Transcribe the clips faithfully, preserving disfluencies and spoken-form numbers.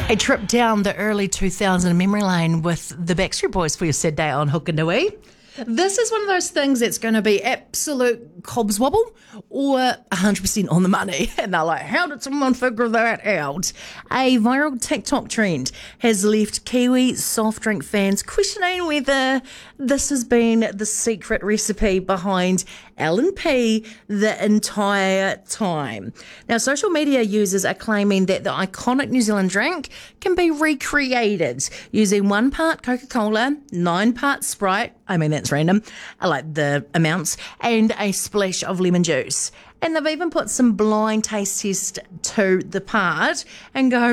A trip down the early two thousand memory lane with the Backstreet Boys for your sad day on Hokanui. This is one of those things that's going to be absolute cobs wobble or one hundred percent on the money. And they're like, how did someone figure that out? A viral TikTok trend has left Kiwi soft drink fans questioning whether this has been the secret recipe behind L and P the entire time. Now, social media users are claiming that the iconic New Zealand drink can be recreated using one part Coca-Cola, nine parts Sprite, I mean, that's random, I like the amounts, and a splash of lemon juice. And they've even put some blind taste test to the part and go,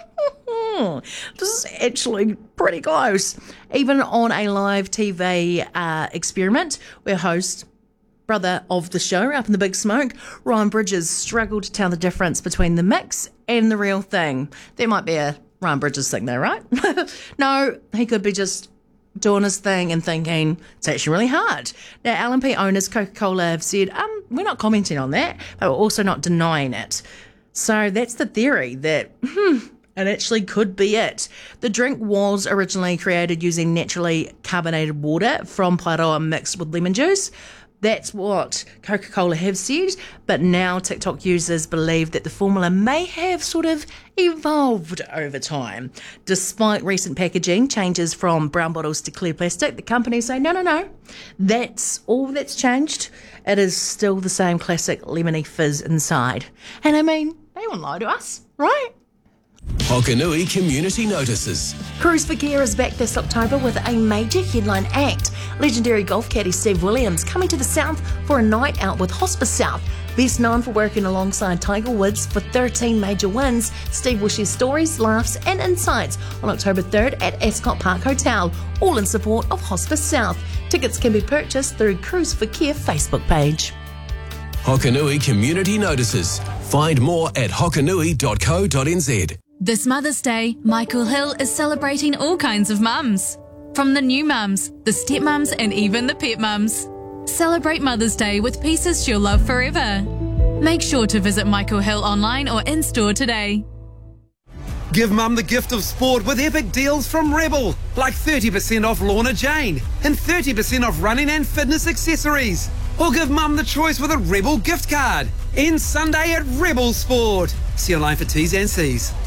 this is actually pretty close. Even on a live T V uh, experiment where host, brother of the show, Up in the Big Smoke, Ryan Bridges, struggled to tell the difference between the mix and the real thing. There might be a Ryan Bridges thing there, right? No, he could be just doing his thing and thinking it's actually really hard. Now, L and P owners Coca-Cola have said, um, we're not commenting on that, but we're also not denying it. So that's the theory that, hmm, it actually could be it. The drink was originally created using naturally carbonated water from Paeroa mixed with lemon juice. That's what Coca-Cola have said, but now TikTok users believe that the formula may have sort of evolved over time. Despite recent packaging changes from brown bottles to clear plastic, the companies say, no, no, no, that's all that's changed. It is still the same classic lemony fizz inside. And I mean, they won't lie to us, right? Hokanui Community Notices. Cruise for Care is back this October with a major headline act. Legendary golf caddy Steve Williams coming to the South for a night out with Hospice South. Best known for working alongside Tiger Woods for thirteen major wins, Steve will share stories, laughs and insights on October third at Ascot Park Hotel, all in support of Hospice South. Tickets can be purchased through Cruise for Care Facebook page. Hokanui Community Notices. Find more at hokanui dot co dot n z. This Mother's Day, Michael Hill is celebrating all kinds of mums. From the new mums, the stepmums and even the pet mums. Celebrate Mother's Day with pieces she'll love forever. Make sure to visit Michael Hill online or in-store today. Give mum the gift of sport with epic deals from Rebel, like thirty percent off Lorna Jane and thirty percent off running and fitness accessories. Or give mum the choice with a Rebel gift card. End Sunday at Rebel Sport. See you online for T's and C's.